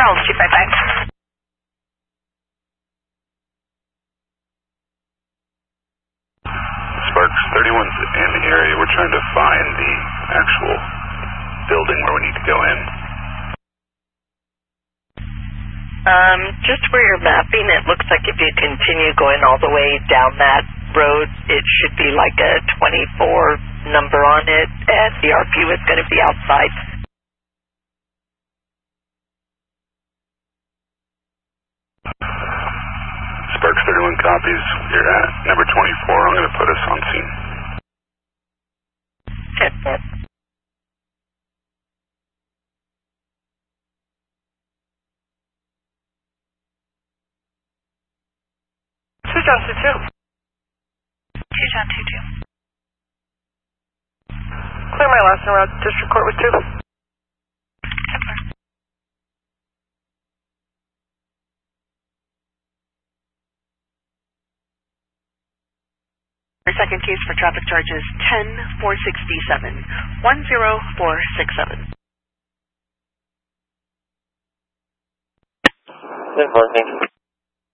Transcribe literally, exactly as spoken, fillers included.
Charles, two five five. Sparks thirty-one's in the area. We're trying to find the actual building where we need to go in. Um, just where you're mapping, it looks like if you continue going all the way down that road, it should be like a twenty-four number on it, and the R P U is going to be outside. Sparks thirty-one copies. You're at number twenty-four. I'm going to put us on scene. Check that. Two John two two. Two John two two. Clear my last route. District Court with two. Our second case for traffic charges ten four sixty-seven, one zero four six seven. Good morning.